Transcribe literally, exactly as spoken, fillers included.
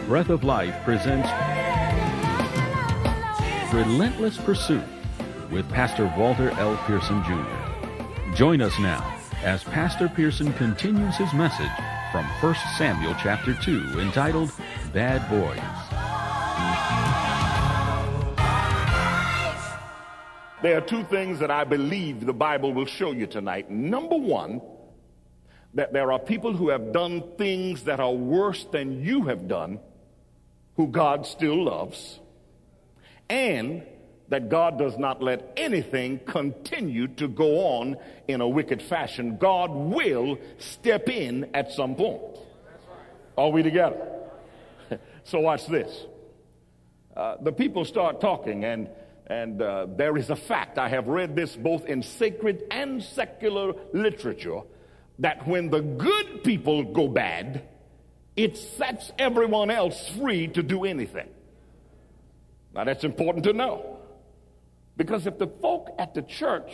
Breath of Life presents Relentless Pursuit with Pastor Walter L. Pearson Junior Join us now as Pastor Pearson continues his message from First Samuel chapter two, entitled Bad Boys. There are two things that I believe the Bible will show you tonight. Number one, that there are people who have done things that are worse than you have done, who God still loves, and that God does not let anything continue to go on in a wicked fashion. God will step in at some point. Are we together? So watch this. Uh, the people start talking, and and uh, there is a fact. I have read this both in sacred and secular literature, that when the good people go bad, it sets everyone else free to do anything. Now that's important to know. Because if the folk at the church